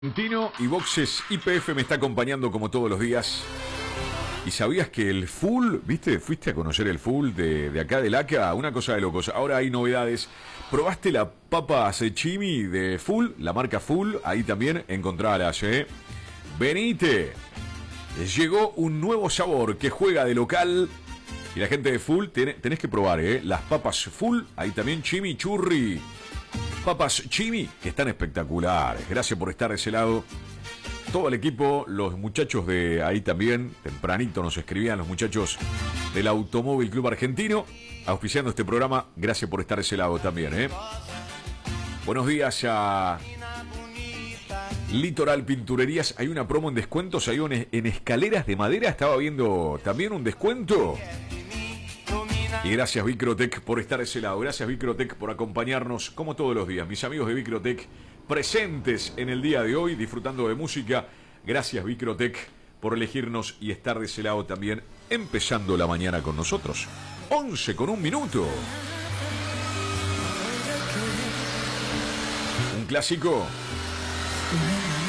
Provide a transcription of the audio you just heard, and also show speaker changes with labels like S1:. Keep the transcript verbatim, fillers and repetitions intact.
S1: Argentino y Boxes I P F me está acompañando como todos los días. ¿Y sabías que el full, viste, fuiste a conocer el full de, de acá del A C A? Una cosa de locos. Ahora hay novedades. ¿Probaste la papa sashimi de full? La marca full, ahí también encontralas, ¿eh? Venite. Llegó un nuevo sabor que juega de local. Y la gente de full, ten, tenés que probar, ¿eh? Las papas full, ahí también chimichurri. Papas Chimi, que están espectaculares. Gracias por estar de ese lado. Todo el equipo, los muchachos de ahí también, tempranito nos escribían los muchachos del Automóvil Club Argentino, auspiciando este programa. Gracias por estar de ese lado también, ¿eh? Buenos días a Litoral Pinturerías. Hay una promo en descuentos, hay un, en escaleras de madera. Estaba viendo también un descuento. Y gracias Vicrotec por estar a ese lado. Gracias Vicrotec por acompañarnos como todos los días. Mis amigos de Vicrotec presentes en el día de hoy, disfrutando de música. Gracias Vicrotec por elegirnos y estar de ese lado también, empezando la mañana con nosotros. once con un minuto. Un clásico.